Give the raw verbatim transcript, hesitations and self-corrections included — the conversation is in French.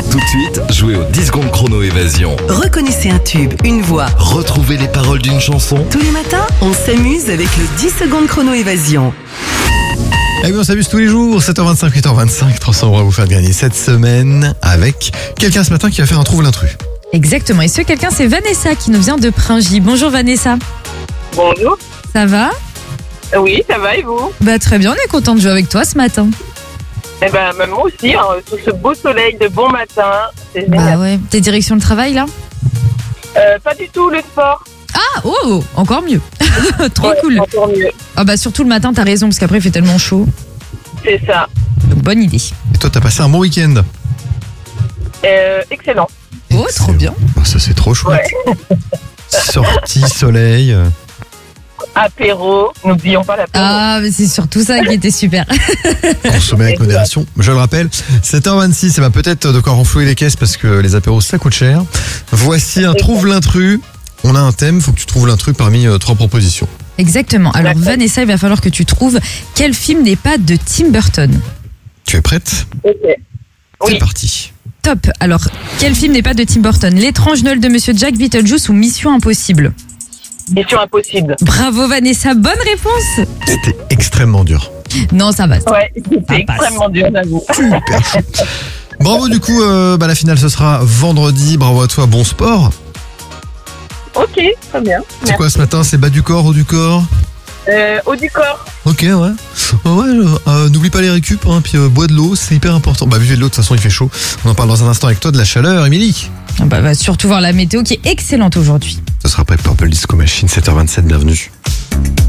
Tout de suite, jouez au dix secondes chrono évasion. Reconnaissez un tube, une voix. Retrouvez les paroles d'une chanson. Tous les matins, on s'amuse avec le dix secondes chrono évasion. Eh oui, on s'amuse tous les jours, sept heures vingt-cinq, huit heures vingt-cinq, trois cents euros à vous faire gagner cette semaine avec quelqu'un ce matin qui va faire un trouve l'intrus. Exactement, et ce quelqu'un c'est Vanessa qui nous vient de Pringy. Bonjour Vanessa. Bonjour. Ça va? Oui, ça va et vous? Bah très bien, on est content de jouer avec toi ce matin. Eh ben, même moi aussi, hein, sous ce beau soleil de bon matin, c'est génial. Bah ouais, t'es direction le travail là? Euh, pas du tout le sport. Ah oh, encore mieux. Trop Ouais, cool. encore mieux. Ah bah surtout le matin, t'as raison parce qu'après il fait tellement chaud. C'est ça. Donc bonne idée. Et toi, t'as passé un bon week-end? Euh, excellent. Oh, trop bien. Bah, ça, c'est trop chouette. Ouais. Sortie, soleil. euh, Apéro, n'oublions pas l'apéro. Ah mais c'est surtout ça qui était super. Consommer avec modération. Je le rappelle, sept heures vingt-six, ça va peut-être de quoi renflouer les caisses parce que les apéros, ça coûte cher. Voici un trouve l'intrus. On a un thème, faut que tu trouves l'intrus parmi euh, trois propositions. Exactement. Alors D'accord. Vanessa, il va falloir que tu trouves quel film n'est pas de Tim Burton. Tu es prête? Ok. C'est Oui. parti. Top. Alors, quel film n'est pas de Tim Burton? L'étrange Noël de Monsieur Jack, Beetlejuice ou Mission Impossible? Mission impossible. Bravo Vanessa, bonne réponse. C'était extrêmement dur. Non, ça va. Ouais, c'était Ça passe. extrêmement dur, j'avoue. Super chou. Bravo, du coup, euh, bah, la finale ce sera vendredi. Bravo à toi, bon sport. Ok, très bien. C'est quoi ce matin? C'est bas du corps, haut du corps? Euh, haut du corps. Ok, ouais. Ouais, ouais, euh, euh, n'oublie pas les récup, hein, puis euh, bois de l'eau, c'est hyper important. Bah, buvez de l'eau, de toute façon, il fait chaud. On en parle dans un instant avec toi de la chaleur, Émilie. Ah bah, va surtout voir la météo qui est excellente aujourd'hui. Ce sera après Purple Disco Machine, sept heures vingt-sept, bienvenue.